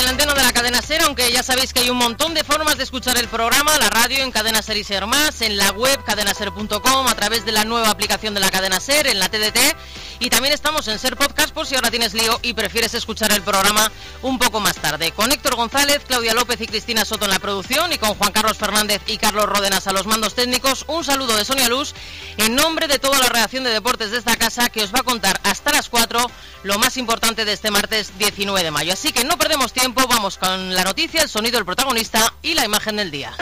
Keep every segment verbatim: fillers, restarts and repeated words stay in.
en la antena de la cadena SER, aunque ya sabéis que hay un montón de formas de escuchar el programa, la radio en Cadena SER y SER Más, en la web cadena ser punto com, a través de la nueva aplicación de la cadena SER, en la T D T, y también estamos en SER Podcast por si ahora tienes lío y prefieres escuchar el programa un poco más tarde. Con Héctor González, Claudia López y Cristina Soto en la producción, y con Juan Carlos Fernández y Carlos Ródenas a los mandos técnicos, un saludo de Sonia Luz en nombre de toda la redacción de deportes de esta casa, que os va a contar hasta las cuatro lo más importante de este martes diecinueve de mayo. Así que no perdemos tiempo, vamos con la noticia, el sonido del protagonista y la imagen del día.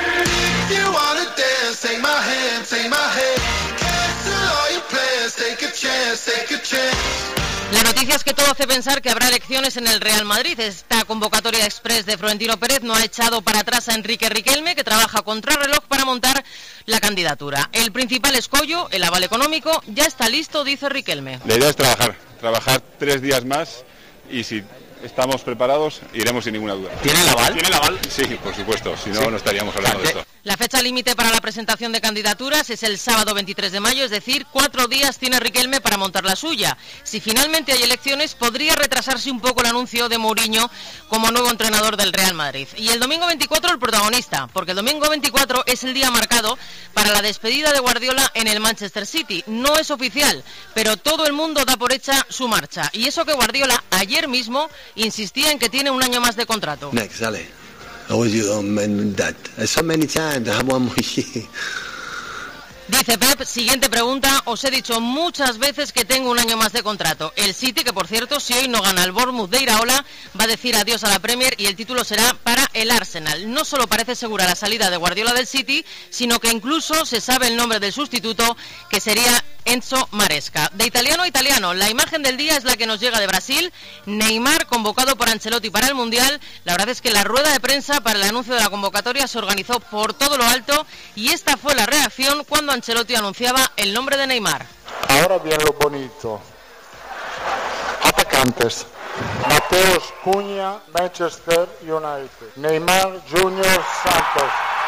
La noticia es que todo hace pensar que habrá elecciones en el Real Madrid. Esta convocatoria express de Florentino Pérez no ha echado para atrás a Enrique Riquelme, que trabaja contrarreloj para montar la candidatura. El principal escollo, el aval económico, ya está listo, dice Riquelme. La idea es trabajar, trabajar tres días más, y si estamos preparados, iremos sin ninguna duda. ¿Tiene el aval? ¿Tiene el aval? Sí, por supuesto, si no, sí, no estaríamos hablando de esto. La fecha límite para la presentación de candidaturas es el sábado veintitrés de mayo, es decir, cuatro días tiene Riquelme para montar la suya. Si finalmente hay elecciones, podría retrasarse un poco el anuncio de Mourinho como nuevo entrenador del Real Madrid. Y el domingo veinticuatro el protagonista, porque el domingo veinticuatro es el día marcado para la despedida de Guardiola en el Manchester City. No es oficial, pero todo el mundo da por hecha su marcha. Y eso que Guardiola ayer mismo insistía en que tiene un año más de contrato. Next, dale. I was you on that. So many times I have one more year. Dice Pep, siguiente pregunta, os he dicho muchas veces que tengo un año más de contrato. El City, que por cierto, si hoy no gana el Bournemouth de Iraola, va a decir adiós a la Premier y el título será para el Arsenal. No solo parece segura la salida de Guardiola del City, sino que incluso se sabe el nombre del sustituto, que sería Enzo Maresca. De italiano a italiano, la imagen del día es la que nos llega de Brasil. Neymar, convocado por Ancelotti para el Mundial. La verdad es que la rueda de prensa para el anuncio de la convocatoria se organizó por todo lo alto, y esta fue la reacción cuando Ancelotti anunciaba el nombre de Neymar. Ahora viene lo bonito. Atacantes: Mateus Cunha, Manchester United. Neymar Junior Santos.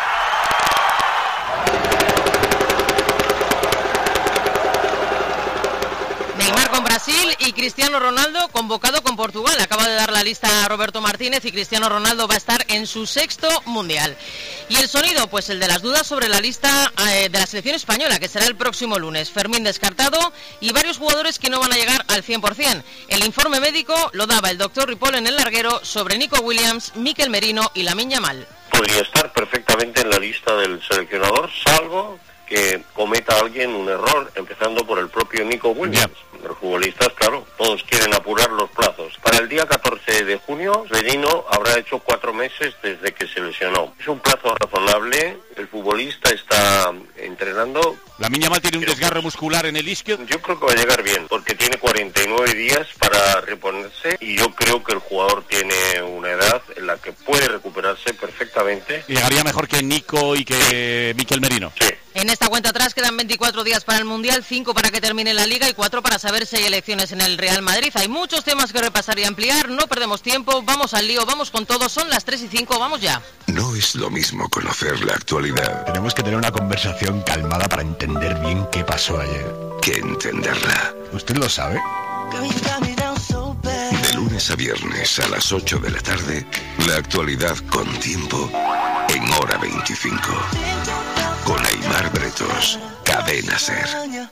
Neymar con Brasil y Cristiano Ronaldo convocado con Portugal. Acaba de dar la lista a Roberto Martínez y Cristiano Ronaldo va a estar en su sexto mundial. Y el sonido, pues el de las dudas sobre la lista eh, de la selección española, que será el próximo lunes. Fermín descartado y varios jugadores que no van a llegar al cien por ciento. El informe médico lo daba el doctor Ripoll en el larguero sobre Nico Williams, Mikel Merino y Lamine Yamal. Podría estar perfectamente en la lista del seleccionador, salvo que cometa alguien un error, empezando por el propio Nico Williams. Yeah. Los futbolistas, claro, todos quieren apurar los plazos. Para el día catorce de junio, Merino habrá hecho cuatro meses desde que se lesionó. Es un plazo razonable, el futbolista está entrenando. Lamine Yamal tiene un desgarro muscular en el isquio. Yo creo que va a llegar bien, porque tiene cuarenta y nueve días para reponerse, y yo creo que el jugador tiene una edad en la que puede recuperarse perfectamente. Y llegaría mejor que Nico y que Mikel Merino. Sí. En esta cuenta atrás quedan veinticuatro días para el Mundial, cinco para que termine la Liga y cuatro para saber si hay elecciones en el Real Madrid. Hay muchos temas que repasar y ampliar, no perdemos tiempo, vamos al lío, vamos con todo, son las tres y cinco, vamos ya. No es lo mismo conocer la actualidad. Tenemos que tener una conversación calmada para entender bien qué pasó ayer. Que entenderla. ¿Usted lo sabe? De lunes a viernes a las ocho de la tarde, la actualidad con tiempo en Hora veinticinco. Con Aimar Bretos, Cadena SER.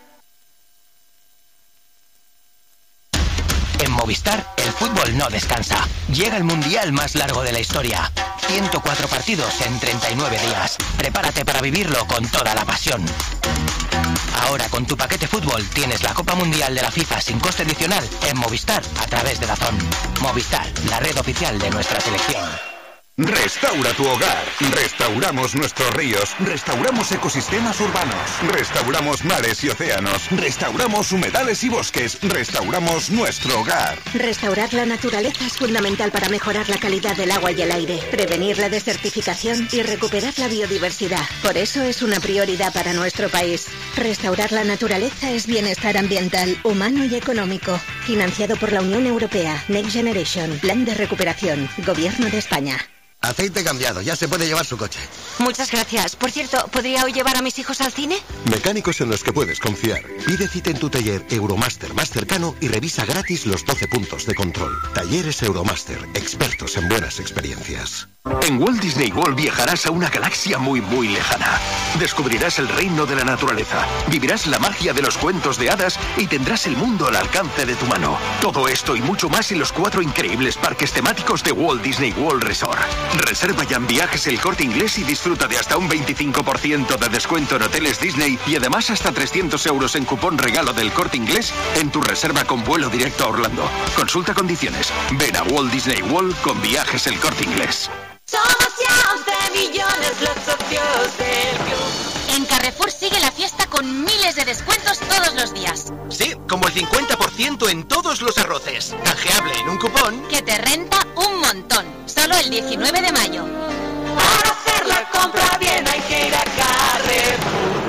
En Movistar, el fútbol no descansa. Llega el mundial más largo de la historia. ciento cuatro partidos en treinta y nueve días. Prepárate para vivirlo con toda la pasión. Ahora con tu paquete fútbol tienes la Copa Mundial de la FIFA sin coste adicional en Movistar a través de DAZN. Movistar, la red oficial de nuestra selección. Restaura tu hogar. Restauramos nuestros ríos. Restauramos ecosistemas urbanos. Restauramos mares y océanos. Restauramos humedales y bosques. Restauramos nuestro hogar. Restaurar la naturaleza es fundamental para mejorar la calidad del agua y el aire, prevenir la desertificación y recuperar la biodiversidad. Por eso es una prioridad para nuestro país. Restaurar la naturaleza es bienestar ambiental, humano y económico. Financiado por la Unión Europea. Next Generation. Plan de recuperación. Gobierno de España. Aceite cambiado, ya se puede llevar su coche. Muchas gracias. Por cierto, ¿podría hoy llevar a mis hijos al cine? Mecánicos en los que puedes confiar. Pide cita en tu taller Euromaster más cercano y revisa gratis los doce puntos de control. Talleres Euromaster, expertos en buenas experiencias. En Walt Disney World viajarás a una galaxia muy muy lejana. Descubrirás el reino de la naturaleza, vivirás la magia de los cuentos de hadas y tendrás el mundo al alcance de tu mano. Todo esto y mucho más en los cuatro increíbles parques temáticos de Walt Disney World Resort. Reserva ya en Viajes El Corte Inglés y disfruta de hasta un veinticinco por ciento de descuento en hoteles Disney y además hasta trescientos euros en cupón regalo del Corte Inglés en tu reserva con vuelo directo a Orlando. Consulta condiciones. Ven a Walt Disney World con Viajes El Corte Inglés. Somos ya once millones los socios del club. En Carrefour sigue la fiesta con miles de descuentos todos los días. Sí, como el cincuenta por ciento en todos los arroces. Canjeable en un cupón que te renta un montón. Solo el diecinueve de mayo. Para hacer la compra bien hay que ir a Carrefour.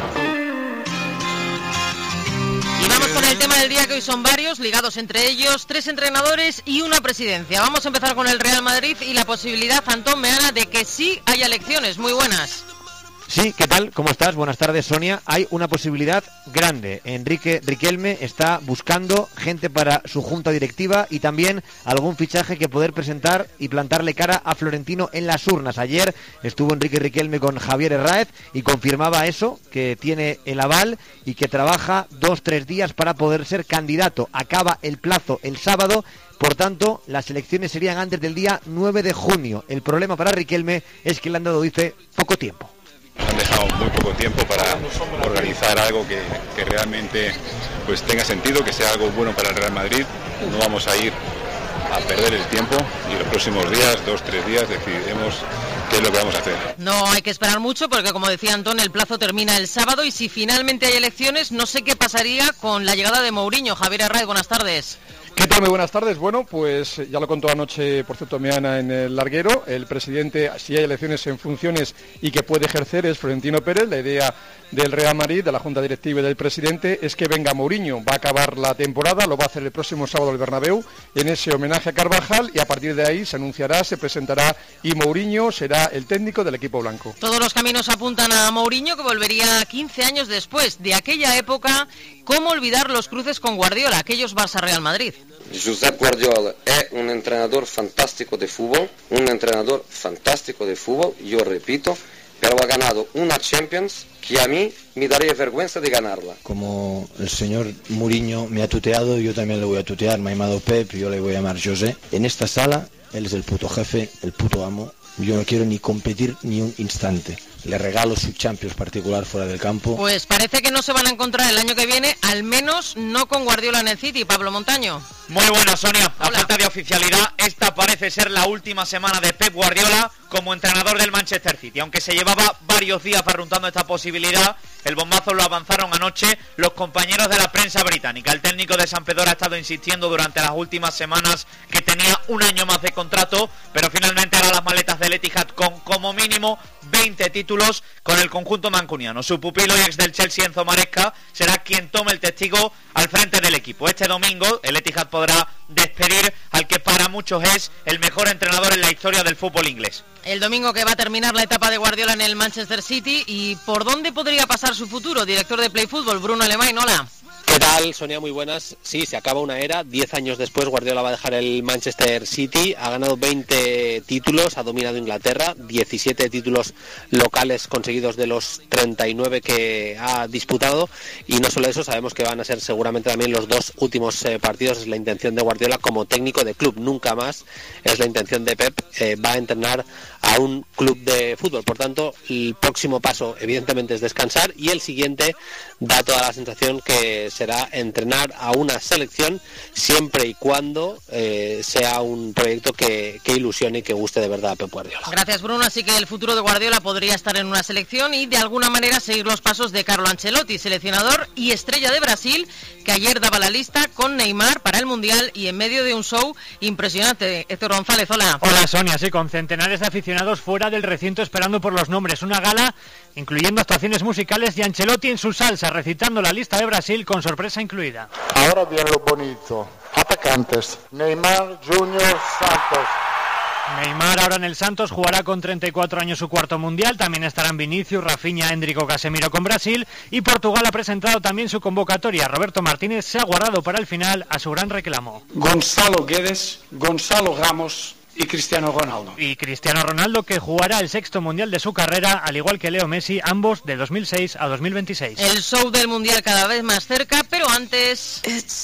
Y vamos con el tema del día, que hoy son varios, ligados entre ellos, tres entrenadores y una presidencia. Vamos a empezar con el Real Madrid y la posibilidad, Antón Meana, de que sí haya elecciones. Muy buenas. Sí, ¿qué tal? ¿Cómo estás? Buenas tardes, Sonia. Hay una posibilidad grande. Enrique Riquelme está buscando gente para su junta directiva y también algún fichaje que poder presentar y plantarle cara a Florentino en las urnas. Ayer estuvo Enrique Riquelme con Javier Herráez y confirmaba eso, que tiene el aval y que trabaja dos, tres días para poder ser candidato. Acaba el plazo el sábado. Por tanto, las elecciones serían antes del día nueve de junio. El problema para Riquelme es que le han dado, dice, poco tiempo. Nos han dejado muy poco tiempo para organizar algo que, que realmente pues tenga sentido, que sea algo bueno para el Real Madrid. No vamos a ir a perder el tiempo y los próximos días, dos, tres días, decidiremos qué es lo que vamos a hacer. No hay que esperar mucho porque, como decía Antón, el plazo termina el sábado y si finalmente hay elecciones, no sé qué pasaría con la llegada de Mourinho. Javier Herráez, buenas tardes. ¿Qué tal? Muy buenas tardes. Bueno, pues ya lo contó anoche, por cierto, Meana en el larguero. El presidente, si hay elecciones en funciones y que puede ejercer, es Florentino Pérez. La idea del Real Madrid, de la Junta Directiva y del presidente, es que venga Mourinho. Va a acabar la temporada, lo va a hacer el próximo sábado el Bernabéu, en ese homenaje a Carvajal, y a partir de ahí se anunciará, se presentará y Mourinho será el técnico del equipo blanco. Todos los caminos apuntan a Mourinho, que volvería quince años después de aquella época. ¿Cómo olvidar los cruces con Guardiola, aquellos Barça-Real Madrid? Josep Guardiola es un entrenador fantástico de fútbol, un entrenador fantástico de fútbol, yo repito, pero ha ganado una Champions que a mí me daría vergüenza de ganarla. Como el señor Mourinho me ha tuteado, yo también le voy a tutear. Me ha llamado Pep, yo le voy a llamar José. En esta sala, él es el puto jefe, el puto amo. Yo no quiero ni competir ni un instante. Le regalo su Champions particular fuera del campo. Pues parece que no se van a encontrar el año que viene, al menos no con Guardiola en el City. Pablo Montaño. Muy buena, Sonia. A falta de oficialidad, esta parece ser la última semana de Pep Guardiola como entrenador del Manchester City. Aunque se llevaba varios días barruntando esta posibilidad, el bombazo lo avanzaron anoche los compañeros de la prensa británica. El técnico de San Pedro ha estado insistiendo durante las últimas semanas que tenía un año más de contrato, pero finalmente hará las maletas del Etihad con como mínimo veinte títulos con el conjunto mancuniano. Su pupilo y ex del Chelsea, Enzo Maresca, será quien tome el testigo al frente del equipo. Este domingo el Etihad podrá despedir al que para muchos es el mejor entrenador en la historia del fútbol inglés. El domingo que va a terminar la etapa de Guardiola en el Manchester City. ¿Y por dónde podría pasar su futuro? Director de Play Fútbol, Bruno Alemán, hola. ¿Qué tal, Sonia? Muy buenas. Sí, se acaba una era. Diez años después Guardiola va a dejar el Manchester City. Ha ganado veinte títulos, ha dominado Inglaterra, diecisiete títulos locales conseguidos de los treinta y nueve que ha disputado. Y no solo eso, sabemos que van a ser seguramente también los dos últimos eh, partidos. Es la intención de Guardiola como técnico de club. Nunca más es la intención de Pep. Eh, va a entrenar a un club de fútbol. Por tanto, el próximo paso evidentemente es descansar y el siguiente da toda la sensación que será entrenar a una selección siempre y cuando eh, sea un proyecto que, que ilusione y que guste de verdad a Pep Guardiola. Gracias, Bruno. Así que el futuro de Guardiola podría estar en una selección y de alguna manera seguir los pasos de Carlo Ancelotti, seleccionador y estrella de Brasil, que ayer daba la lista con Neymar para el Mundial y en medio de un show impresionante. Héctor González, hola. Hola, Sonia. Sí, con centenares de aficionados fuera del recinto esperando por los nombres. Una gala incluyendo actuaciones musicales y Ancelotti en su salsa, recitando la lista de Brasil con sorpresa incluida. Ahora viene lo bonito. Atacantes: Neymar, Junior, Santos. Neymar ahora en el Santos jugará con treinta y cuatro años su cuarto mundial. También estarán Vinicius, Rafinha, Endrick, Casemiro con Brasil. Y Portugal ha presentado también su convocatoria. Roberto Martínez se ha guardado para el final a su gran reclamo. Gonzalo Guedes, Gonzalo Ramos y Cristiano Ronaldo. Y Cristiano Ronaldo, que jugará el sexto mundial de su carrera, al igual que Leo Messi, ambos de dos mil seis a dos mil veintiséis. El show del mundial cada vez más cerca, pero antes...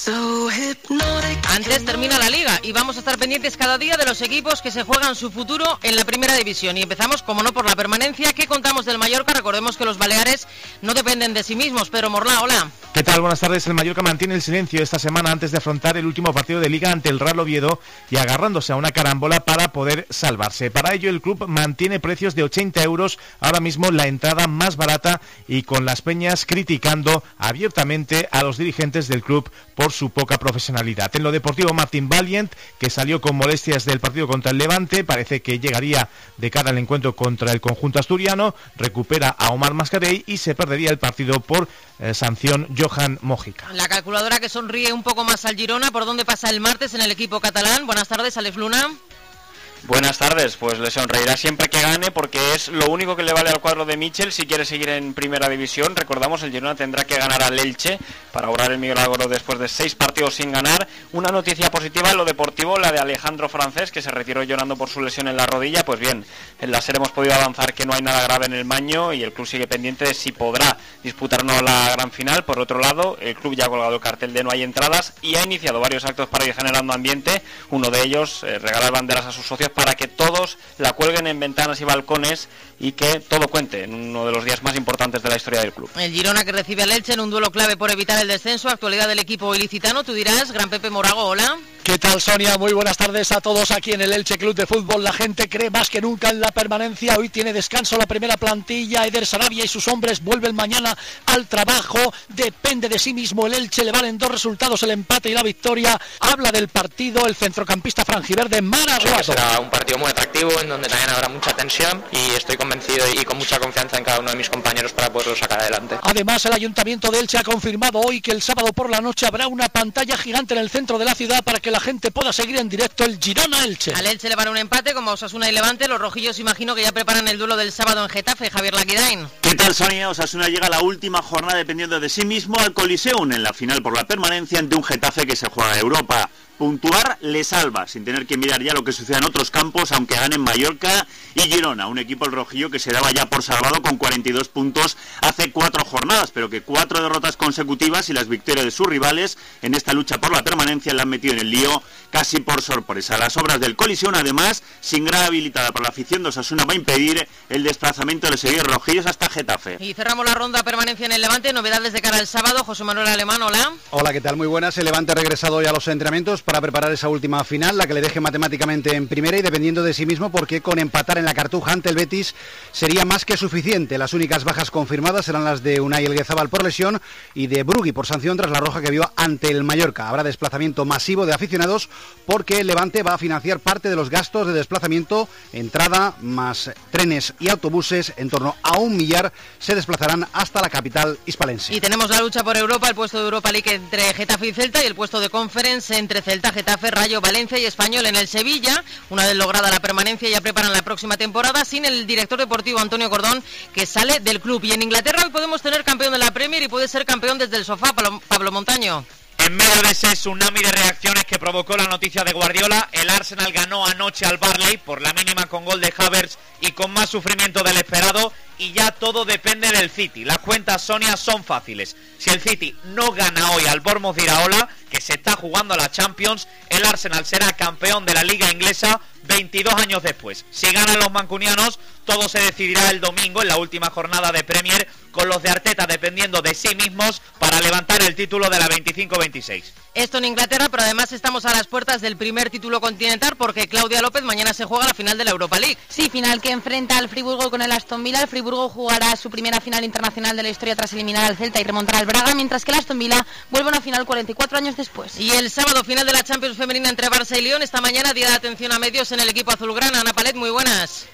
Antes termina la liga y vamos a estar pendientes cada día de los equipos que se juegan su futuro en la primera división. Y empezamos, como no, por la permanencia. ¿Qué contamos del Mallorca? Recordemos que los Baleares no dependen de sí mismos. Pedro Morla, hola. ¿Qué tal? Buenas tardes. El Mallorca mantiene el silencio esta semana antes de afrontar el último partido de liga ante el Real Oviedo y agarrándose a una carambola para poder salvarse. Para ello el club mantiene precios de ochenta euros, ahora mismo la entrada más barata, y con las peñas criticando abiertamente a los dirigentes del club por su poca profesionalidad. En lo deportivo, Martín Valiant, que salió con molestias del partido contra el Levante, parece que llegaría de cara al encuentro contra el conjunto asturiano, recupera a Omar Mascarell y se perdería el partido por eh, sanción Johan Mojica. La calculadora que sonríe un poco más al Girona, ¿por dónde pasa el martes en el equipo catalán? Buenas tardes, Alex Luna. Buenas tardes, pues le sonreirá siempre que gane porque es lo único que le vale al cuadro de Michel si quiere seguir en primera división. Recordamos, el Girona tendrá que ganar al Elche para ahorrar el milagro después de seis partidos sin ganar. Una noticia positiva en lo deportivo, la de Alejandro Francés, que se retiró llorando por su lesión en la rodilla. Pues bien, en la serie hemos podido avanzar que no hay nada grave en el Maño y el club sigue pendiente de si podrá disputar o no la gran final. Por otro lado, el club ya ha colgado el cartel de no hay entradas y ha iniciado varios actos para ir generando ambiente. Uno de ellos, eh, regalar banderas a sus socios para que todos la cuelguen en ventanas y balcones y que todo cuente en uno de los días más importantes de la historia del club. El Girona, que recibe al Elche en un duelo clave por evitar el descenso. Actualidad del equipo ilicitano, tú dirás. Gran Pepe Morago, hola. ¿Qué tal, Sonia? Muy buenas tardes a todos aquí en el Elche Club de Fútbol. La gente cree más que nunca en la permanencia. Hoy tiene descanso la primera plantilla. Eder Sarabia y sus hombres vuelven mañana al trabajo. Depende de sí mismo el Elche. Le valen dos resultados, el empate y la victoria. Habla del partido el centrocampista franjiverde Maraguato. Será un partido muy atractivo en donde también habrá mucha tensión y estoy convencido y con mucha confianza en cada uno de mis compañeros para poderlo sacar adelante. Además, el Ayuntamiento de Elche ha confirmado hoy que el sábado por la noche habrá una pantalla gigante en el centro de la ciudad para que la gente pueda seguir en directo el Girona-Elche. Al Elche le van un empate como Osasuna y Levante. Los rojillos imagino que ya preparan el duelo del sábado en Getafe. Javier Laquidain. ¿Qué tal, Sonia? Osasuna llega a la última jornada dependiendo de sí mismo al Coliseum en la final por la permanencia ante un Getafe que se juega a Europa. Puntuar le salva, sin tener que mirar ya lo que sucede en otros campos, aunque ganen Mallorca y Girona, un equipo el rojillo que se daba ya por salvado con cuarenta y dos puntos hace cuatro jornadas, pero que cuatro derrotas consecutivas y las victorias de sus rivales en esta lucha por la permanencia le han metido en el lío casi por sorpresa. Las obras del Coliseum, además, sin grada habilitada por la afición de Osasuna, va a impedir el desplazamiento de los seguidores rojillos hasta Getafe. Y cerramos la ronda permanencia en el Levante. Novedades de cara al sábado. José Manuel Alemán, hola. Hola, ¿qué tal? Muy buenas. El Levante ha regresado hoy a los entrenamientos para preparar esa última final, la que le deje matemáticamente en primera y dependiendo de sí mismo, porque con empatar en la Cartuja ante el Betis sería más que suficiente. Las únicas bajas confirmadas serán las de Unai Elguezabal por lesión y de Brugui por sanción tras la roja que vio ante el Mallorca. Habrá desplazamiento masivo de aficionados porque el Levante va a financiar parte de los gastos de desplazamiento, entrada más trenes y autobuses. En torno a un millar se desplazarán hasta la capital hispalense. Y tenemos la lucha por Europa, el puesto de Europa League entre Getafe y Celta y el puesto de Conference entre Celta, Getafe, Rayo, Valencia y Español. En el Sevilla, una vez lograda la permanencia, ya preparan la próxima temporada sin el director deportivo Antonio Cordón, que sale del club. Y en Inglaterra hoy podemos tener campeón de la Premier y puede ser campeón desde el sofá, Pablo, Pablo Montaño. En medio de ese tsunami de reacciones que provocó la noticia de Guardiola, el Arsenal ganó anoche al Burnley por la mínima con gol de Havertz y con más sufrimiento del esperado, y ya todo depende del City. Las cuentas, Sonia, son fáciles. Si el City no gana hoy al Bournemouth de Iraola, que se está jugando a la Champions, el Arsenal será campeón de la Liga Inglesa veintidós años después. Si ganan los mancunianos, todo se decidirá el domingo en la última jornada de Premier, con los de Arteta dependiendo de sí mismos para levantar el título de la veinticinco veintiséis. Esto en Inglaterra, pero además estamos a las puertas del primer título continental porque Claudia López, mañana se juega la final de la Europa League. Sí, final que enfrenta al Friburgo con el Aston Villa. El Friburgo jugará su primera final internacional de la historia tras eliminar al Celta y remontar al Braga, mientras que el Aston Villa vuelve a una final cuarenta y cuatro años después. Y el sábado, final de la Champions femenina entre Barça y Lyon. Esta mañana, día de atención a medios en el equipo azulgrana. Ana Palet, muy buenas.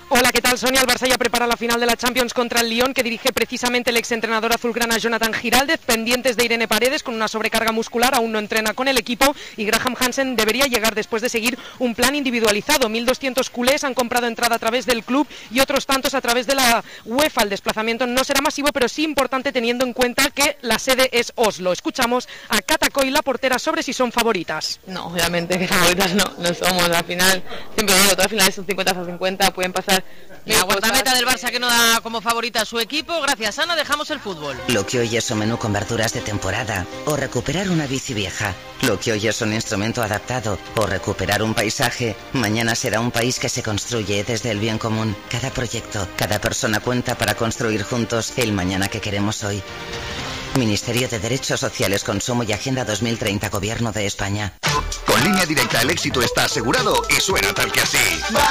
Hola, ¿qué tal, Sonia? El Barça ya prepara la final de la Champions contra el Lyon, que dirige precisamente el exentrenador azulgrana Jonathan Giraldez, pendientes de Irene Paredes con una sobrecarga muscular, aún no entrena con el equipo, y Graham Hansen debería llegar después de seguir un plan individualizado. mil doscientos culés han comprado entrada a través del club y otros tantos a través de la UEFA. El desplazamiento no será masivo, pero sí importante teniendo en cuenta que la sede es Oslo. Escuchamos a Cata Coy, la portera, sobre si son favoritas. No, obviamente que favoritas no, no somos. Al final, siempre digo, todas las finales son cincuenta a cincuenta, pueden pasar. La guardameta del Barça que no da como favorita a su equipo. Gracias, Ana, dejamos el fútbol. Lo que hoy es un menú con verduras de temporada o recuperar una bici vieja. Lo que hoy es un instrumento adaptado o recuperar un paisaje, mañana será un país que se construye desde el bien común. Cada proyecto, cada persona cuenta para construir juntos el mañana que queremos hoy. Ministerio de Derechos Sociales, Consumo y Agenda dos mil treinta, Gobierno de España. Con Línea Directa el éxito está asegurado y suena tal que así.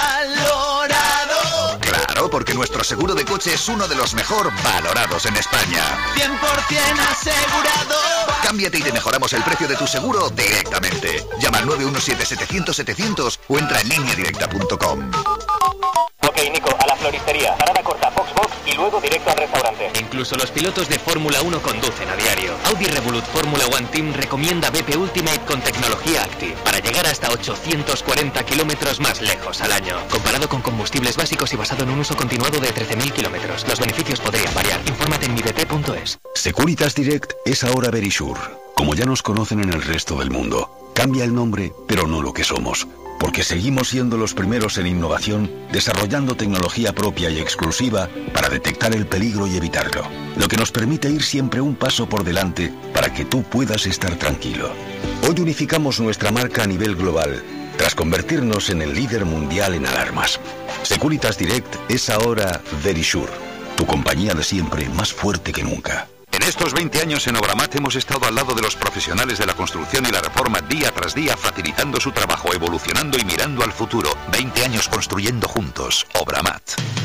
¡Valorado! Claro, porque nuestro seguro de coche es uno de los mejor valorados en España. cien por ciento asegurado. Cámbiate y te mejoramos el precio de tu seguro directamente. Llama al nueve uno siete, setecientos, setecientos o entra en línea directa punto com. Ok, Nico, a la floristería, parada corta, box box y luego directo al restaurante. Incluso los pilotos de Fórmula uno conducen a diario. Audi Revolut Fórmula One Team recomienda B P Ultimate con tecnología Active para llegar hasta ochocientos cuarenta kilómetros más lejos al año. Comparado con combustibles básicos y basado en un uso continuado de trece mil kilómetros, los beneficios podrían variar. Infórmate en mi b t punto es. Securitas Direct es ahora Verisure. Como ya nos conocen en el resto del mundo, cambia el nombre, pero no lo que somos. Porque seguimos siendo los primeros en innovación, desarrollando tecnología propia y exclusiva para detectar el peligro y evitarlo. Lo que nos permite ir siempre un paso por delante para que tú puedas estar tranquilo. Hoy unificamos nuestra marca a nivel global, tras convertirnos en el líder mundial en alarmas. Securitas Direct es ahora Verisure, tu compañía de siempre más fuerte que nunca. En estos veinte años en Obramat hemos estado al lado de los profesionales de la construcción y la reforma día tras día, facilitando su trabajo, evolucionando y mirando al futuro. veinte años construyendo juntos. Obramat.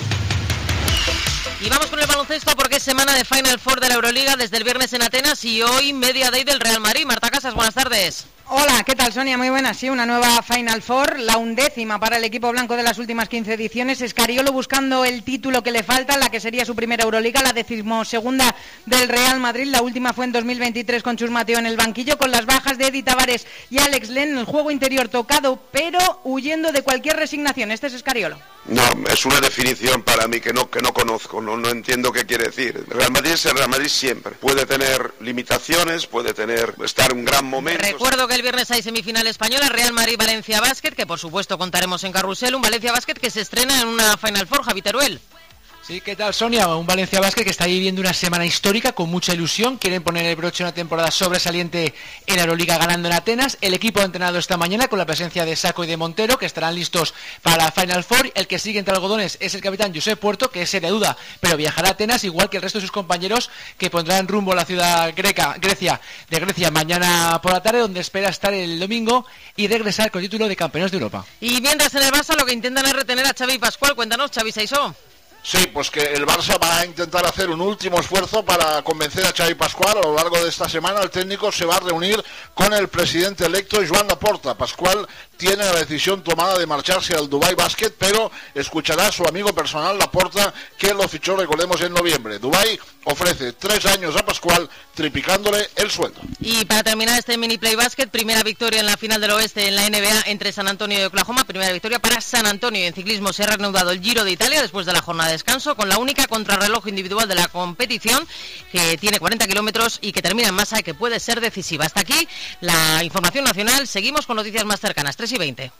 Y vamos con el baloncesto porque es semana de Final Four de la Euroliga desde el viernes en Atenas y hoy Media Day del Real Madrid. Marta Casas, buenas tardes. Hola, ¿qué tal, Sonia? Muy buenas. Sí, una nueva Final Four, la undécima para el equipo blanco de las últimas quince ediciones. Escariolo buscando el título que le falta, la que sería su primera Euroliga, la decimosegunda del Real Madrid. La última fue en dos mil veintitrés con Chus Mateo en el banquillo, con las bajas de Eddie Tavares y Alex Len. El juego interior tocado, pero huyendo de cualquier resignación. Este es Escariolo. No, es una definición para mí que no que no conozco, no, no entiendo qué quiere decir. El Real Madrid es el Real Madrid siempre. Puede tener limitaciones, puede tener estar en un gran momento. Recuerdo que el viernes hay semifinal española, Real Madrid-Valencia Basket, que por supuesto contaremos en Carrusel, un Valencia Basket que se estrena en una Final Four, Javi Teruel. Sí, ¿qué tal, Sonia? Un Valencia Basket que está viviendo una semana histórica con mucha ilusión. Quieren poner el broche a una temporada sobresaliente en la Euroliga ganando en Atenas. El equipo ha entrenado esta mañana con la presencia de Sacco y de Montero, que estarán listos para la Final Four. El que sigue entre algodones es el capitán Josep Puerto, que es de duda, pero viajará a Atenas, igual que el resto de sus compañeros, que pondrán rumbo a la ciudad greca, Grecia, de Grecia mañana por la tarde, donde espera estar el domingo y regresar con título de campeones de Europa. Y mientras en el Barça lo que intentan es retener a Xavi Pascual. Cuéntanos, Xavi Saisó. Sí, pues que el Barça va a intentar hacer un último esfuerzo para convencer a Xavi Pascual. A lo largo de esta semana el técnico se va a reunir con el presidente electo Joan Laporta. Pascual tiene la decisión tomada de marcharse al Dubai Basket, pero escuchará a su amigo personal Laporta, que lo fichó, recordemos, en noviembre. Dubai ofrece tres años a Pascual, triplicándole el sueldo. Y para terminar este mini play basket, primera victoria en la final del oeste en la N B A entre San Antonio y Oklahoma, primera victoria para San Antonio. En ciclismo se ha reanudado el Giro de Italia después de la jornada de descanso, con la única contrarreloj individual de la competición, que tiene cuarenta kilómetros y que termina en masa y que puede ser decisiva. Hasta aquí la información nacional. Seguimos con noticias más cercanas, tres y veinte.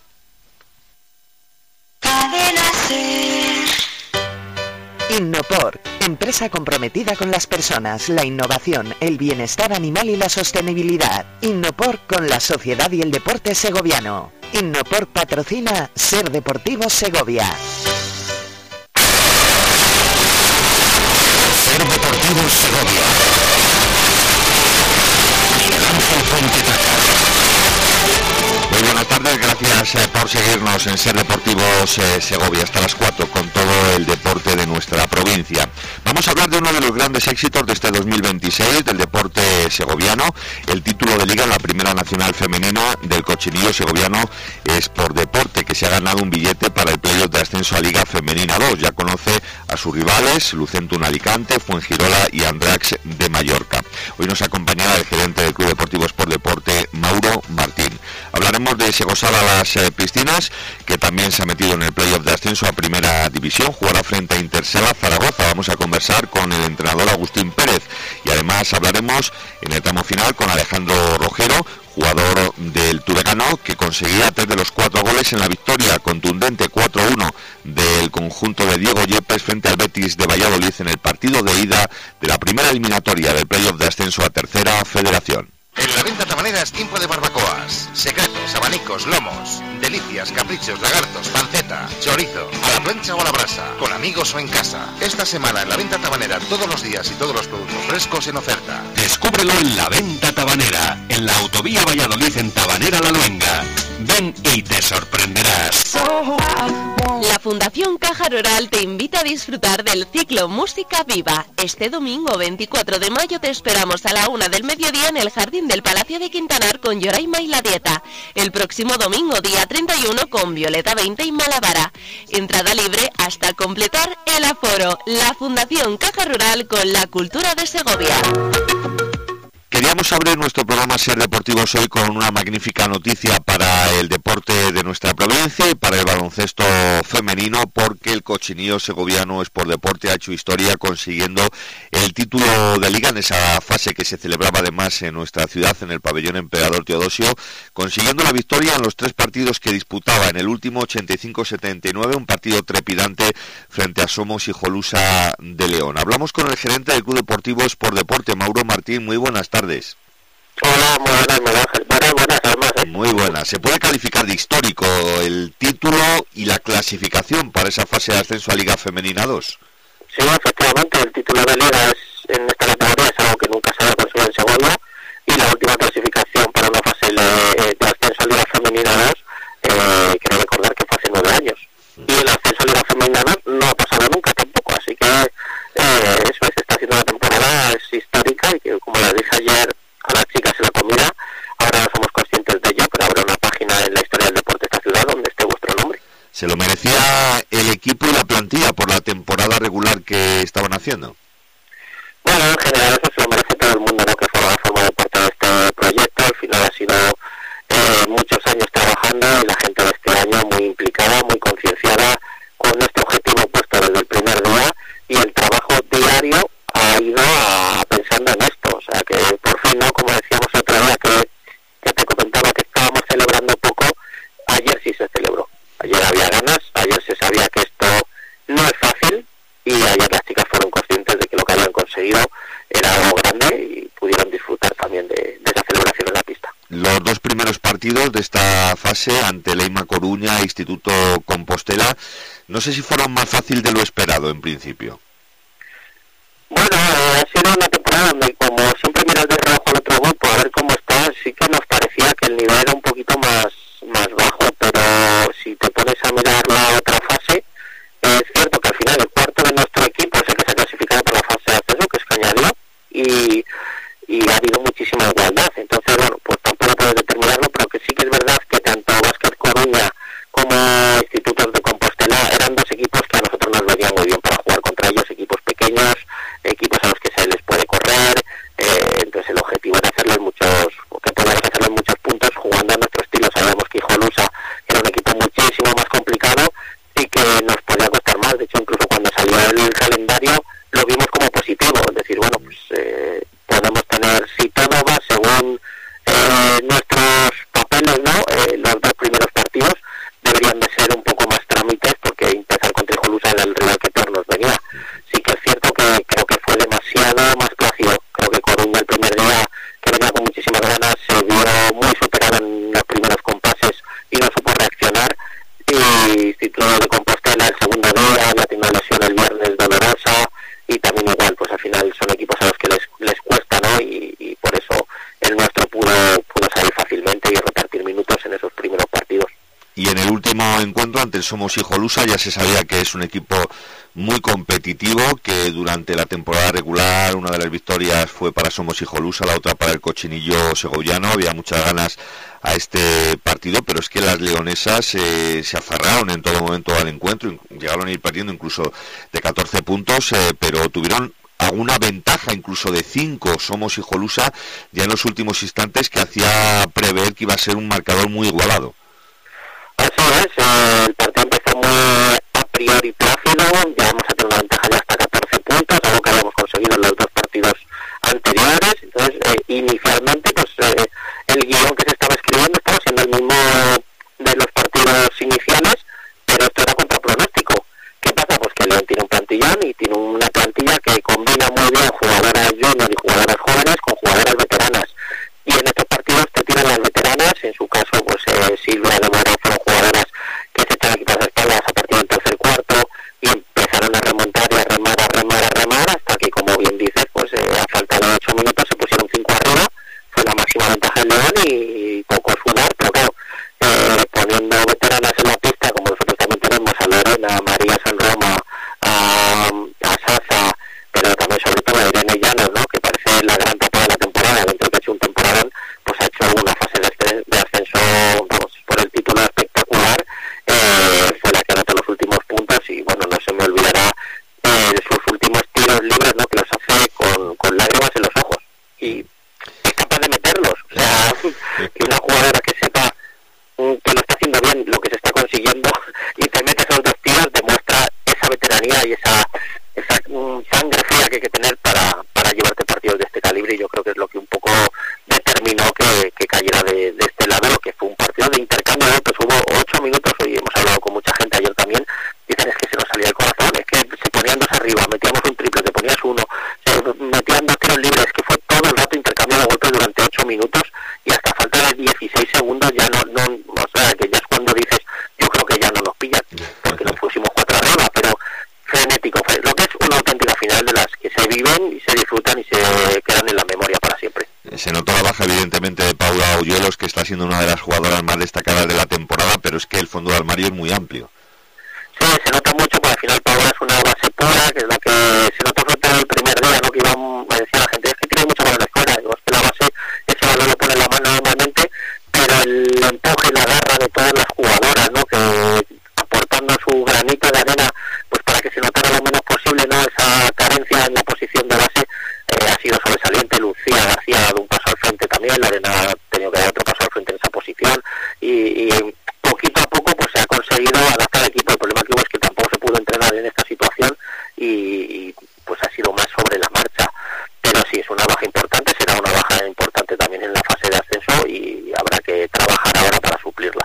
Innopor, empresa comprometida con las personas, la innovación, el bienestar animal y la sostenibilidad. Innopor con la sociedad y el deporte segoviano. Innopor patrocina Ser Deportivo Segovia. Ser Deportivo Segovia. Miguel Ángel Fuente Taca. Muy buenas tardes, gracias eh, por seguirnos en Ser Deportivos eh, Segovia hasta las cuatro con todo el deporte de nuestra provincia. Vamos a hablar de uno de los grandes éxitos de este dos mil veintiséis del deporte segoviano, el título de liga en la Primera Nacional Femenina del Cochinillo Segoviano Sport Deporte, que se ha ganado un billete para el playoff de ascenso a Liga Femenina dos. Ya conoce a sus rivales, Lucentum Alicante, Fuengirola y Andratx de Mallorca. Hoy nos acompañará el gerente del Club Deportivo Sport Deporte, Mauro Martín. Hablaremos de Segosala Las eh, Piscinas, que también se ha metido en el playoff de ascenso a Primera División, jugará frente a Intersala Zaragoza. Vamos a conversar con el entrenador Agustín Pérez y además hablaremos en el tramo final con Alejandro Rojero, jugador del Turegano, que conseguía tres de los cuatro goles en la victoria contundente cuatro uno del conjunto de Diego Yepes frente al Betis de Valladolid en el partido de ida de la primera eliminatoria del playoff de ascenso a Tercera Federación. En la venta tabanera es tiempo de barbacoas, secretos, abanicos, lomos, delicias, caprichos, lagartos, panceta, chorizo, a la plancha o a la brasa, con amigos o en casa. Esta semana en la venta tabanera todos los días y todos los productos frescos en oferta. Descúbrelo en la venta tabanera, en la autovía Valladolid en Tabanera La Luenga. Ven y te sorprenderás. La Fundación Caja Rural te invita a disfrutar del ciclo Música Viva. Este domingo veinticuatro de mayo te esperamos a la una del mediodía en el Jardín del Palacio de Quintanar con Yoraima y La Dieta. El próximo domingo, día treinta y uno, con Violeta veinte y Malavara. Entrada libre hasta completar el aforo. La Fundación Caja Rural con la cultura de Segovia. Queríamos abrir nuestro programa Ser Deportivos hoy con una magnífica noticia para el deporte de nuestra provincia y para el baloncesto femenino, porque el Cochinillo Segoviano Sport Deporte ha hecho historia consiguiendo el título de liga en esa fase que se celebraba además en nuestra ciudad, en el pabellón Emperador Teodosio, consiguiendo la victoria en los tres partidos que disputaba. En el último ochenta y cinco setenta y nueve, un partido trepidante frente a Somos y Jolusa de León. Hablamos con el gerente del Club Deportivo Sport Deporte, Mauro Martín. Muy buenas tardes. Hola, muy buenas, Miguel Ángel. Buenas, buenas, además, ¿eh? Muy buenas. ¿Se puede calificar de histórico el título y la clasificación para esa fase de ascenso a Liga Femenina dos? Sí, efectivamente, el título de Liga es, en esta categoría es algo que nunca se había conseguido en Segovia, y la última clasificación para una fase de, de ascenso a Liga Femenina dos, eh, quiero recordar que fue hace nueve años. Y el ascenso a Liga Femenina dos no ha pasado nunca tampoco, así que eh, eso es, está haciendo una temporada es histórica y que, como les dije ayer a las chicas en la comida, ahora no somos conscientes de ello, pero habrá una página en la historia del deporte de esta ciudad donde esté vuestro nombre. ¿Se lo merecía el equipo y la plantilla por la temporada regular que estaban haciendo? Bueno, en general eso se lo merece todo el mundo, ¿no?, que forma, forma parte de este proyecto. Al final ha sido eh, muchos años trabajando y la gente de este año muy implicada, muy concienciada con nuestro objetivo puesto desde el primer día, y el trabajo diario ha ido a, pensando en esto. O sea que por fin, ¿no?, como decíamos otra vez, que, que te comentaba que estábamos celebrando poco, ayer sí se celebró. Ayer había ganas, ayer se sabía que esto no es fácil, y ayer las chicas fueron conscientes de que lo que habían conseguido era algo grande y pudieron disfrutar también de, de esa celebración en la pista. Los dos primeros partidos de esta fase ante Leima Coruña e Instituto Compostela, no sé si fueron más fácil de lo esperado en principio. Bueno, eh, ha sido una temporada donde, como siempre miras de reojo al otro grupo a ver cómo está, sí que nos parecía que el nivel era un poquito más, más bajo, pero si te pones a mirar la otra fase, es cierto que al final el cuarto de nuestro equipo es el que se ha clasificado para la fase de acceso, que es Cañarío, y, y ha habido muchísima igualdad. Entonces, bueno, pues tampoco puedes determinarlo, pero que sí que es verdad que tanto Básquet Coruña como Institutos de Compostela eran dos equipos que a nosotros nos venían muy bien para jugar contra ellos, equipos pequeños, equipos a los que se les puede correr, eh, entonces el objetivo era hacerles muchos, que podamos hacerles muchos puntos jugando a nuestro estilo. Sabíamos que Hijolusa era un equipo muchísimo más complicado y que nos podía costar más. De hecho, incluso cuando salió el calendario lo vimos como positivo, es decir, bueno, pues eh, podemos tener, si todo va según eh, nuestros papeles, ¿no?, eh, los dos primeros partidos deberían de ser un poco más trámites, porque empezar contra Hijolusa era el rival que peor nos venía. Sí que es cierto que creo que fue demasiado más plácido. Creo que Coruña el primer día, que venía con muchísimas ganas, se vio muy superado en los primeros compases y no supo reaccionar. Y Instituto de Compostela el segundo día ya tiene una lesión el viernes dolorosa, y también igual, pues al final son equipos a los que les, les cuesta, ¿no?, y, y por eso el nuestro pudo, pudo salir fácilmente y repartir minutos en esos primeros partidos. encuentro ante el Somos Hijolusa. Ya se sabía que es un equipo muy competitivo, que durante la temporada regular una de las victorias fue para Somos Hijolusa, la otra para el Cochinillo Segoviano. Había muchas ganas a este partido, pero es que las leonesas eh, se aferraron en todo momento al encuentro, llegaron a ir perdiendo incluso de catorce puntos, eh, pero tuvieron alguna ventaja incluso de cinco Somos Hijolusa ya en los últimos instantes, que hacía prever que iba a ser un marcador muy igualado. Así es, eh, el partido empezó muy a priori plácido, llegamos a tener una ventaja de hasta catorce puntos, algo que habíamos conseguido en los dos partidos anteriores. Entonces, eh, inicialmente, pues eh, el guión que se estaba escribiendo estaba siendo el mismo de los partidos iniciales, pero esto era contra pronóstico. ¿Qué pasa? Pues que León tiene un plantillón y tiene una plantilla que combina muy bien jugadoras junior y jugadoras jóvenes con jugadoras veteranas. Y en estos partidos te tiran las veteranas, en su caso, pues eh, Silvia de Moro fueron jugadoras que se echan equipos de espaldas a partir del tercer cuarto y empezaron a remontar y a remar, a remar, a remar, hasta que, como bien dices, pues eh, a falta de ocho minutos se pusieron cinco arriba, fue la máxima ventaja del León y tocó sudar, pero claro, eh, poniendo veteranas en la pista, como nosotros también tenemos a Lorena, a María San Roma, a, a Sasa, pero también sobre todo a Irene Llanos, ¿no?, que parece la gran tapa de la temporada, dentro que ha hecho un temporadón, pues ha hecho una fase de, de ascenso, vamos, por el título espectacular, eh, fue la que anotó los últimos puntos y, bueno, no se me olvidará eh, sus últimos tiros libres, ¿no?, que los hace con, con lágrimas en los ojos y es capaz de meterlos. O sea, que una jugadora que sepa mm, que lo está haciendo bien, lo que se está consiguiendo, y te metes a los dos tiros, demuestra esa veteranía y esa esa mm, sangre fría que hay que tener para, para llevarte partidos de este calibre, y yo creo que es lo que un poco determinó que, que cayera de, de este lado, lo que fue un partido de intercambio de golpes. Hubo ocho minutos, hoy hemos hablado con mucha gente ayer también, dicen es que se nos salía el corazón, es que se ponían dos arriba, metíamos un triple, te ponías uno, se metían dos tiros libres, que fue todo el rato intercambio de golpes durante ocho minutos y hasta falta de dieciséis segundos ya no, no, o sea, que ya es cuando dices, yo creo que ya no nos pillan, porque nos pusimos cuatro arriba, pero frenético, fue lo que es una auténtica final de las que se viven y se disfrutan y se quedan en la memoria para siempre. Se notó la baja, evidentemente, de Paula Oyuelos, que está siendo una de las jugadoras más destacadas de la temporada, pero es que el fondo del armario es muy amplio. Sí, se nota mucho, porque al final Paula es una base pura, que es la que se notó sobre todo el primer día, ¿no?, que iba, me decía la gente, es que tiene mucho balones fuera, digo, es que la base, ese balón lo pone en la mano normalmente, pero el empuje y la garra de todas las jugadoras, ¿no?, que aportando su granito de arena, pues para que se notara lo menos posible, ¿no?, esa carencia en la posición de base, eh, ha sido sobresaliente. Lucía García ha dado un paso al frente también, la arena ha tenido que dar otro paso al frente en esa posición, y, y poquito a poco pues se ha conseguido adaptar al equipo. El problema que hubo es que tampoco se pudo entrenar en esta situación y, y pues ha sido más sobre la marcha, pero sí, es una baja importante, será una baja importante también en la fase de ascenso y habrá que trabajar ahora para suplirla.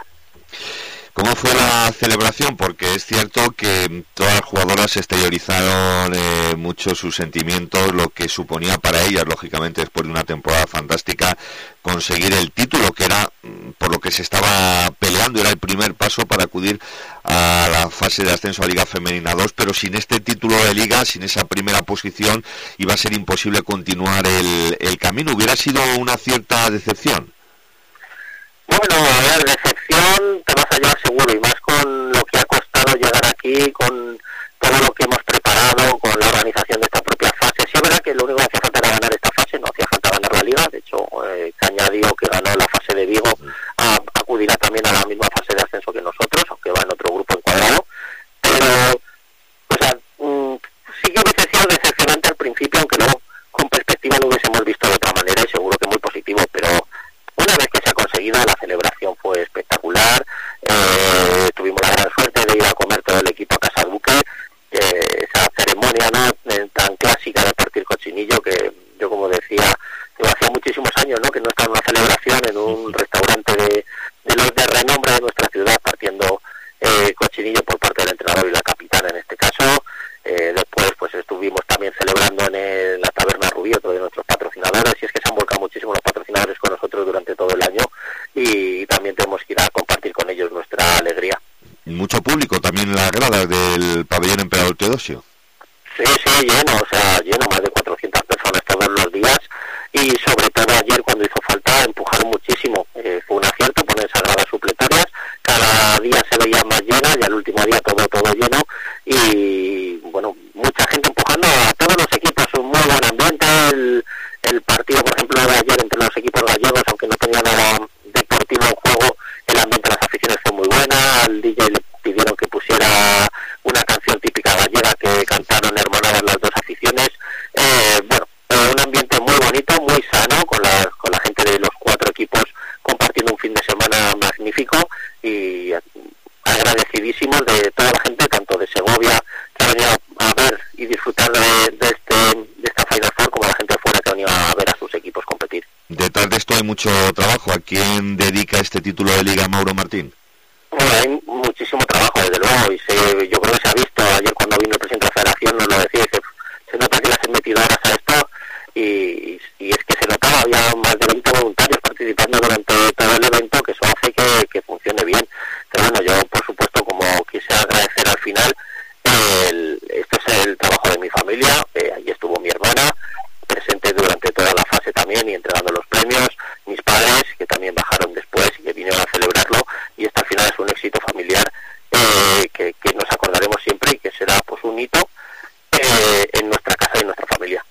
¿Cómo fue la celebración? Porque es cierto que todas las jugadoras exteriorizaron eh, mucho sus sentimientos, lo que suponía para ellas, lógicamente, después de una temporada fantástica, conseguir el título, que era por lo que se estaba peleando, era el primer paso para acudir a la fase de ascenso a Liga Femenina dos, pero sin este título de Liga, sin esa primera posición, iba a ser imposible continuar el, el camino. ¿Hubiera sido una cierta decepción? Bueno, a ver, decepción te vas a llevar seguro, y más con lo que ha costado llegar aquí, con todo lo que hemos preparado, con la organización de esta propia fase. Sí, es verdad que lo único que hacía falta era ganar esta fase, no hacía falta ganar la Liga. De hecho, eh, Cañadío, que ganó la fase de Vigo, a, acudirá también a la misma fase de ascenso que nosotros, aunque va en otro grupo encuadrado. Pero, o sea, mmm, sí que hubiese sido decepcionante al principio, aunque luego con perspectiva lo hubiésemos visto de otra manera y seguro que muy positivo, pero una vez que se ha conseguido, la celebración fue espectacular. Eh, tuvimos la gran suerte de ir a comer todo el equipo a Casa Duque, eh, esa ceremonia, ¿no?, tan clásica de partir cochinillo, que yo, como decía, yo hacía muchísimos años, ¿no?, que no estaba en una celebración en un restaurante de, de los de renombre de nuestra ciudad, partiendo eh, cochinillo por parte del entrenador y la capitana en este caso. Eh, después pues estuvimos también celebrando en el, la Taberna Rubí, otro de nuestros patrocinadores, y es que se han volcado muchísimo los patrocinadores con nosotros durante todo el año, y también tenemos que ir a compartir con ellos nuestra alegría. Mucho público también en las gradas del pabellón Emperador Teodosio. Sí, sí, lleno, o sea, lleno, más de cuatrocientas personas todos los días, y sobre todo ayer, cuando hizo falta, empujaron muchísimo. Eh, fue un acierto poner esas gradas supletorias, cada día se veían más llenas, último día todo todo lleno y bueno, mucha gente empujando a todos los equipos, un muy buen ambiente. El, el partido, por ejemplo, de ayer entre los equipos gallegos, aunque no tenía nada deportivo en juego, el ambiente de las aficiones fue muy buena. Al D J le pidieron que pusiera una canción típica gallega que cantaron hermanadas las dos aficiones. Eh, bueno, un ambiente muy bonito, muy sano, con la, con la gente de los cuatro equipos compartiendo un fin de semana magnífico y agradecidísimos de toda la gente, tanto de Segovia, que ha venido a ver y disfrutar de, de, este, de esta Final Four, como la gente de fuera que ha venido a ver a sus equipos competir. Detrás de esto hay mucho trabajo. ¿A quién dedica este título de Liga Mauro Martín? Bueno, hay muchísimo trabajo, desde luego, y se, yo creo que se ha visto. Ayer cuando vino el presidente de la federación nos lo decía, se, se nota que le has metido horas a esto, y, y es que se notaba, había más de veinte voluntarios participando durante todo el evento, que eso hace que, que funcione bien. Pero bueno, yo por supuesto, como quise agradecer al final, el, este es el trabajo de mi familia, eh, allí estuvo mi hermana, presente durante toda la fase también y entregando los premios, mis padres, que también bajaron después y que vinieron a celebrarlo, y este al final es un éxito familiar eh, que, que nos acordaremos siempre y que será pues un hito eh, en nuestra casa y en nuestra familia.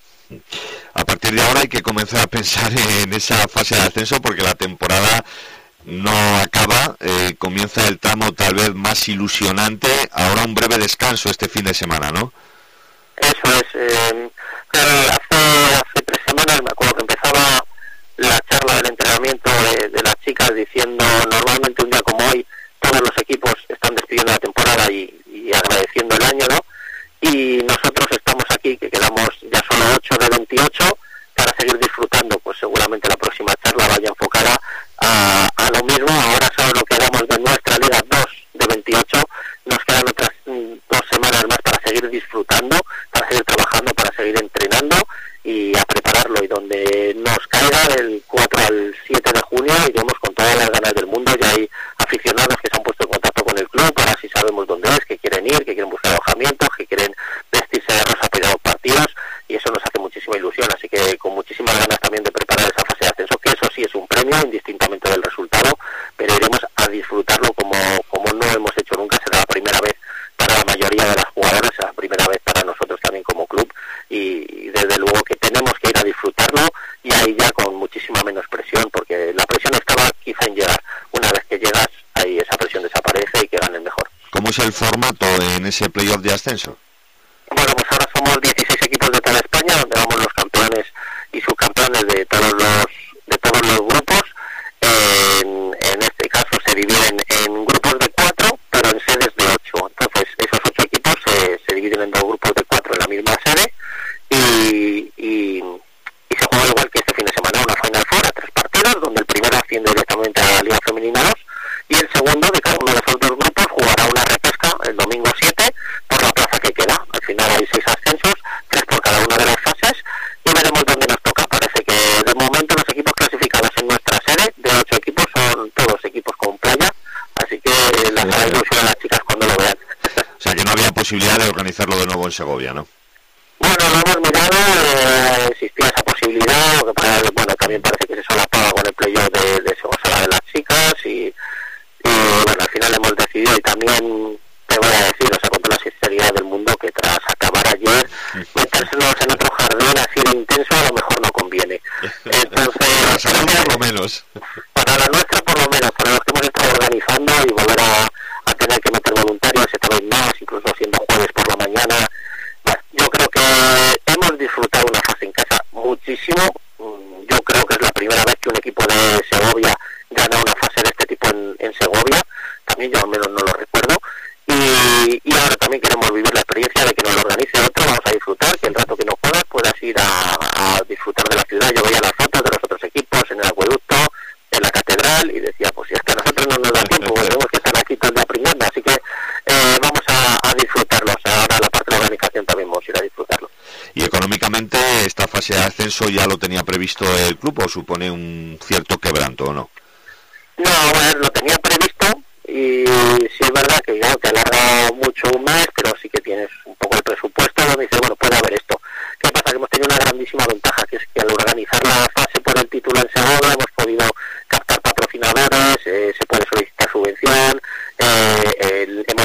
A partir de ahora hay que comenzar a pensar en esa fase de ascenso, porque la temporada no acaba, eh, comienza el tramo tal vez más ilusionante. Ahora un breve descanso este fin de semana, ¿no? Eso es. Eh, hace, hace tres semanas me acuerdo que empezaba la charla del entrenamiento de, de las chicas diciendo, normalmente un día como hoy todos los equipos están despidiendo la temporada y, y agradeciendo el año, ¿no? Y nosotros estamos aquí, que quedamos ya solo ocho de veintiocho, para seguir disfrutando. Pues seguramente la próxima charla vaya enfocada a, a lo mismo. Ahora solo lo que damos de nuestra liga, dos de veintiocho, nos quedan otras mm, dos semanas más para seguir disfrutando, para seguir trabajando, para seguir entrenando y a prepararlo. Y donde nos caiga, del cuatro al siete de junio, iremos con todas las ganas del mundo. Ya hay aficionados que se han puesto en contacto con el club, para si sabemos dónde es, que quieren ir, que quieren buscar alojamiento, que quieren vestirse de rosa para ir a los partidos, y eso nos hace muchísima ilusión. Así que con muchísimas ganas también de preparar esa fase de ascenso, que eso sí es un premio, indistintamente del resultado, pero iremos a disfrutarlo como, como no hemos hecho nunca. Será la primera vez para la mayoría de las jugadoras, será la primera vez para nosotros también como club, y, y desde luego que tenemos que ir a disfrutarlo, y ahí ya con muchísima menos presión, porque la presión estaba quizá en llegar. Una vez que llegas, ahí esa presión desaparece y que gane el mejor. ¿Cómo es el formato en ese playoff de ascenso? Bueno, pues ahora somos dieciséis equipos de toda España, donde vamos los campeones y subcampeones de todos los de todos los grupos. En, en este caso se dividen en grupos de cuatro, pero en sedes de ocho. Entonces esos ocho equipos se, se dividen en dos grupos de cuatro en la misma sede, y, y, y se juega igual que este fin de semana, una Final Four a tres partidos, donde el primero asciende directamente a la Liga Femenina dos, y el segundo de cada uno de esos dos grupos jugará una repesca el domingo siete por la plaza que queda. Al final hay seis ascensos, tres por cada una de las fases, y veremos dónde nos toca. Parece que de momento los equipos clasificados en nuestra sede, de ocho equipos, son todos equipos con playa, así que las hará ilusión a las chicas cuando lo vean. O sea que no había posibilidad de organizarlo de nuevo en Segovia, ¿no? Bueno, lo hemos mirado, eh, existía esa posibilidad, lo que para, bueno, también parece que se solapaba con el playoff de, de Segosala de las chicas, y, y bueno, al final hemos decidido, y también te voy a decir, o sea, con toda la sinceridad del mundo, que tras acabar ayer, metérsenos en otro jardín así de intenso a lo mejor no conviene. Entonces, por lo menos. Para la nuestra por lo menos, para los que hemos estado organizando, y volver a, a tener que meter voluntarios esta vez más, incluso siendo jueves por la mañana. Bueno, yo creo que hemos disfrutado una fase en casa muchísimo. Yo creo que es la primera vez que un equipo de Segovia gana una fase de este tipo en, en Segovia. También yo al menos no lo recuerdo. Y, y ahora también queremos vivir la experiencia de que nos lo organice otro. Vamos a disfrutar, que el rato que no juegas puedas ir a, a disfrutar de la ciudad. Yo veía las fotos de los otros equipos en el acueducto, en la catedral, y decía, pues si es que a nosotros no nos da tiempo, tenemos que estar aquí todo el día aprendiendo. Así que eh, vamos a, a disfrutarlo. O sea, ahora la parte de la organización también vamos a ir a disfrutarlo. Y económicamente, esta fase de ascenso ya lo tenía previsto el club, ¿o supone un cierto quebranto o no? No, bueno, lo tenía previsto, y sí es verdad que ya te alarga mucho un mes, pero sí que tienes un poco el presupuesto donde dices, bueno, puede haber esto. ¿Qué pasa? Que hemos tenido una grandísima ventaja, que es que al organizar la fase por el título en Segovia hemos podido captar patrocinadores, eh, se puede solicitar subvención, eh, el, hemos vendido muchísimo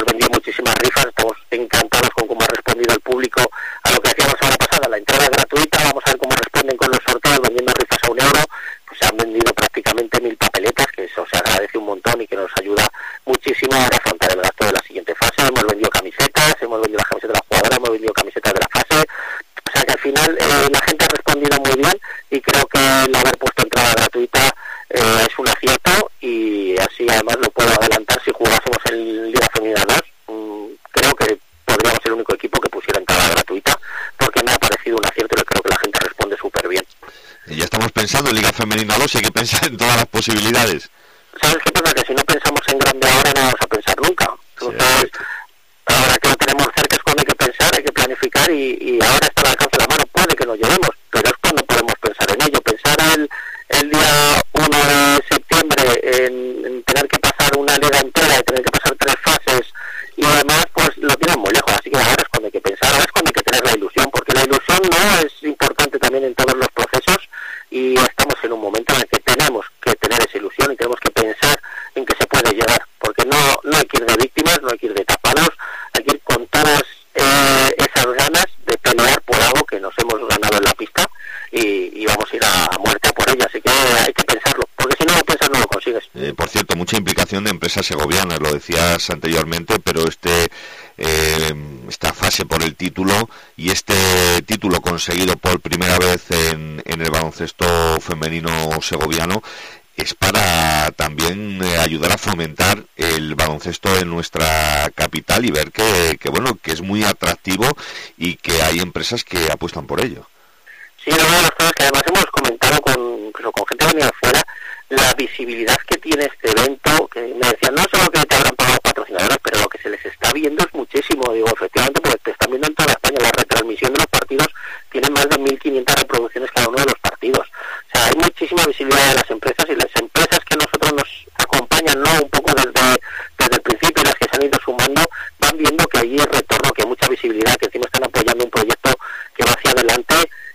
muchísimas rifas, estamos encantados con cómo ha respondido el público a lo que hacíamos la semana pasada, la entrega gratuita, vamos a ver cómo responden con los sorteos, vendiendo rifas a un euro, pues se han vendido prácticamente mil papeletas, que eso se agradece un montón y que nos ayuda muchísimo a afrontar el gasto de la siguiente fase. Hemos vendido camisetas, hemos vendido las camisetas de la jugadora, hemos vendido camisetas de la fase, o sea que al final eh, la gente ha respondido muy bien y creo que el haber puesto entrada gratuita eh, es un acierto, y así además lo puedo adelantar, si jugásemos en Liga Femenina dos, mmm, creo que podríamos ser el único equipo que pusiera entrada gratuita, porque me ha parecido un acierto y creo que la gente responde súper bien. Y ya estamos pensando en Liga Femenina dos, hay que pensar en todas las posibilidades. ¿Sabes qué pasa? Que si no pensamos en grande ahora no vamos a pensar nunca. Entonces, sí, ahora que lo tenemos cerca es cuando hay que pensar, hay que planificar, y, y ahora está al alcance de la mano, puede que nos llevemos, pero es cuando podemos pensar en ello. Pensar el, el día uno de septiembre en, en tener que pasar una liga entera y tener que pasar tres fases y además, pues lo tienen muy lejos, así que ahora es cuando hay que pensar, ahora es cuando hay que tener la ilusión, porque la ilusión no es importante también en todos los procesos, y estamos en un momento en el que tenemos que tener esa ilusión y tenemos que pensar en que se puede llegar, porque no, no hay que ir de víctimas, no hay que ir de tapados, hay que ir con todas eh, esas ganas de pelear por algo que nos hemos ganado en la pista, y, y vamos a ir a, a muerte por ella, así que hay que pensarlo, porque si no lo piensas no lo consigues. Eh, por cierto, mucha implicación de empresas segovianas, lo decías anteriormente, pero este eh, esta fase por el título y este título conseguido por primera vez en, en el baloncesto femenino segoviano es para también eh, ayudar a fomentar el baloncesto en nuestra capital y ver que, que bueno que es muy atractivo y que hay empresas que apuestan por ello. Sí, una de las cosas que además hemos comentado con, incluso con gente que venía de fuera, la visibilidad que tiene este evento, que me decían, no solo que te habrán pagado patrocinadores, pero lo que se les está viendo es muchísimo. Digo, efectivamente, porque te están viendo en toda España. La retransmisión de los partidos tiene más de mil quinientas reproducciones cada uno de los partidos. O sea, hay muchísima visibilidad de las empresas, y las empresas que nosotros nos acompañan, ¿no?, un poco desde, desde el principio, las que se han ido sumando, van viendo que hay retorno, que hay mucha visibilidad, que encima están apoyando un proyecto que va hacia adelante.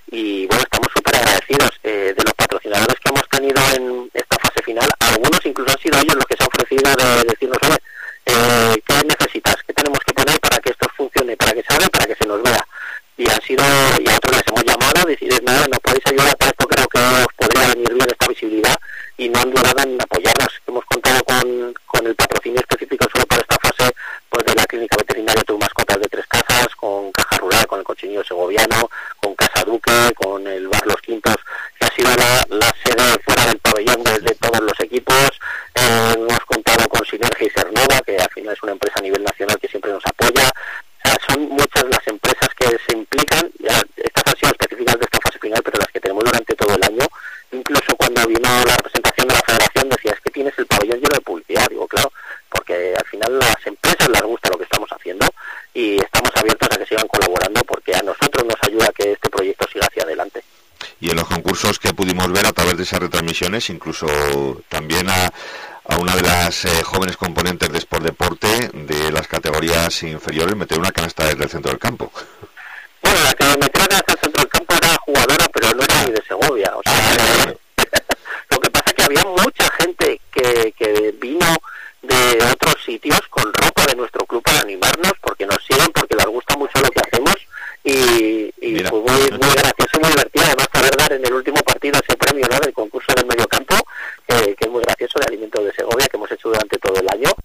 Y bueno, estamos súper agradecidos eh, de los patrocinadores que hemos tenido en esta fase final. Algunos incluso han sido ellos los que se han ofrecido de decirnos, oye, eh, ¿qué necesitas? ¿Qué tenemos que poner para que esto funcione, para que salga, para que se nos vea? Y han sido, y a otros les hemos llamado, decirles, nada, nos podéis ayudar para esto, creo que os podría venir bien esta visibilidad, y no han dudado en apoyarnos. Hemos contado con, con el patrocinio específico solo para esta fase, pues de la clínica veterinaria Tus Mascotas de Tres Casas, con Caja Rural, con el Cochinillo Segoviano, con Casa Duque, con el Bar Los Quintos, que ha sido la, la sede fuera del pabellón de, de todos los equipos. Eh, hemos contado con Sinergia y Cernova, que al final es una empresa a nivel nacional que siempre nos apoya. O sea, son muchas las empresas que se implican. Ya, estas han sido específicas de esta fase final, pero las que tenemos durante todo el año. Incluso cuando vino la representación de la federación decía, es que tienes el pabellón lleno de publicidad. Digo, claro, porque al final a las empresas les gusta lo que estamos haciendo, y estamos abiertos a que sigan colaborando, porque a nosotros nos ayuda a que este proyecto siga hacia adelante. Y en los concursos que pudimos ver a través de esas retransmisiones, incluso también a, a una de las eh, jóvenes componentes de Sport Deporte de las categorías inferiores meter una canasta desde el centro del campo. Bueno, la que metió la canasta del centro del campo era jugadora, pero no era ni de Segovia. O sea, lo que pasa es que había mucha gente que, que vino de otros sitios con ropa de nuestro club para animarnos, porque nos siguen, porque les gusta mucho lo que hacemos, y, y fue muy, muy gracioso, muy divertido, además poder dar en el último partido ese premio, ¿no?, del concurso del medio campo, eh, que es muy gracioso, de alimentos de Segovia, que hemos hecho durante todo el año,